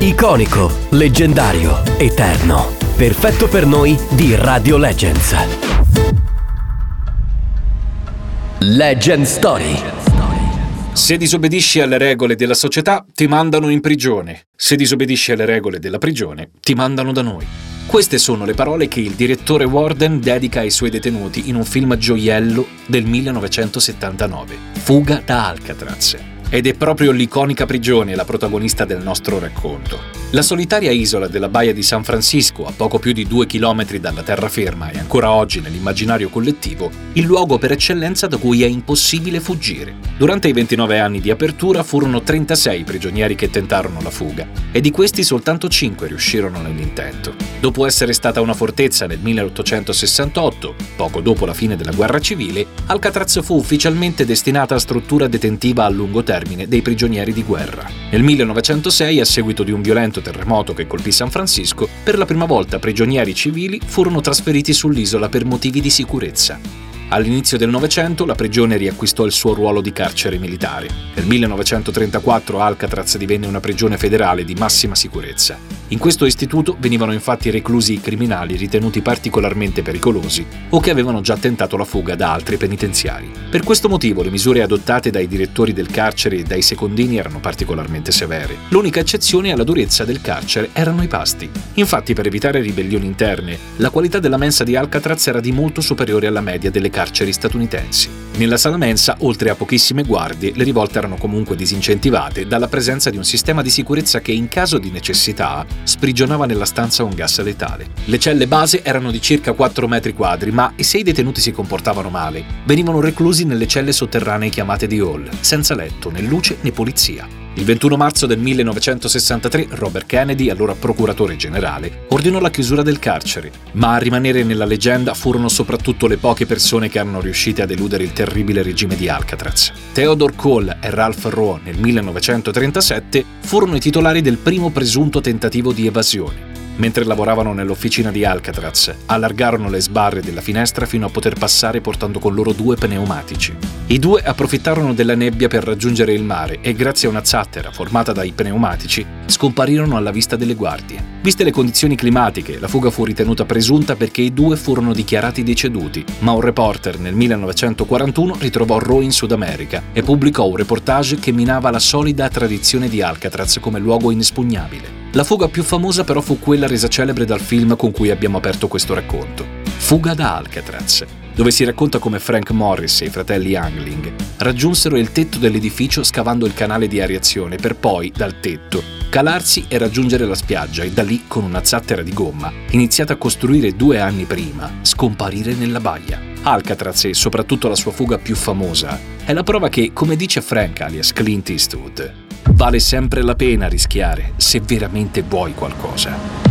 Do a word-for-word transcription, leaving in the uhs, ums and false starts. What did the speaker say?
Iconico, leggendario, eterno. Perfetto per noi di Radio Legends. Legend Story. Se disobbedisci alle regole della società, ti mandano in prigione. Se disobbedisci alle regole della prigione, ti mandano da noi. Queste sono le parole che il direttore Warden dedica ai suoi detenuti in un film gioiello del millenovecentosettantanove, Fuga da Alcatraz. Ed è proprio l'iconica prigione la protagonista del nostro racconto. La solitaria isola della baia di San Francisco, a poco più di due chilometri dalla terraferma e ancora oggi nell'immaginario collettivo, il luogo per eccellenza da cui è impossibile fuggire. Durante i ventinove anni di apertura furono trentasei i prigionieri che tentarono la fuga e di questi soltanto cinque riuscirono nell'intento. Dopo essere stata una fortezza nel milleottocentosessantotto, poco dopo la fine della guerra civile, Alcatraz fu ufficialmente destinata a struttura detentiva a lungo termine dei prigionieri di guerra. Nel millenovecentosei, a seguito di un violento terremoto che colpì San Francisco, per la prima volta prigionieri civili furono trasferiti sull'isola per motivi di sicurezza. All'inizio del Novecento la prigione riacquistò il suo ruolo di carcere militare. Nel millenovecentotrentaquattro Alcatraz divenne una prigione federale di massima sicurezza. In questo istituto venivano infatti reclusi i criminali ritenuti particolarmente pericolosi o che avevano già tentato la fuga da altri penitenziari. Per questo motivo le misure adottate dai direttori del carcere e dai secondini erano particolarmente severe. L'unica eccezione alla durezza del carcere erano i pasti. Infatti, per evitare ribellioni interne, la qualità della mensa di Alcatraz era di molto superiore alla media delle carceri statunitensi. Nella sala mensa, oltre a pochissime guardie, le rivolte erano comunque disincentivate dalla presenza di un sistema di sicurezza che, in caso di necessità, sprigionava nella stanza un gas letale. Le celle base erano di circa quattro metri quadri, ma se i detenuti si comportavano male, venivano reclusi nelle celle sotterranee chiamate di hall, senza letto, né luce né polizia. Il ventuno marzo del millenovecentosessantatré Robert Kennedy, allora procuratore generale, ordinò la chiusura del carcere, ma a rimanere nella leggenda furono soprattutto le poche persone che erano riuscite ad eludere il terribile regime di Alcatraz. Theodore Cole e Ralph Rowe nel millenovecentotrentasette furono i titolari del primo presunto tentativo di evasione. Mentre lavoravano nell'officina di Alcatraz, allargarono le sbarre della finestra fino a poter passare portando con loro due pneumatici. I due approfittarono della nebbia per raggiungere il mare e, grazie a una zattera formata dai pneumatici, scomparirono alla vista delle guardie. Viste le condizioni climatiche, la fuga fu ritenuta presunta perché i due furono dichiarati deceduti, ma un reporter nel millenovecentoquarantuno ritrovò Rowe in Sud America e pubblicò un reportage che minava la solida tradizione di Alcatraz come luogo inespugnabile. La fuga più famosa però fu quella resa celebre dal film con cui abbiamo aperto questo racconto, Fuga da Alcatraz, dove si racconta come Frank Morris e i fratelli Youngling raggiunsero il tetto dell'edificio scavando il canale di areazione per poi, dal tetto, calarsi e raggiungere la spiaggia e da lì, con una zattera di gomma, iniziata a costruire due anni prima, scomparire nella baia. Alcatraz, e soprattutto la sua fuga più famosa, è la prova che, come dice Frank alias Clint Eastwood, vale sempre la pena rischiare se veramente vuoi qualcosa.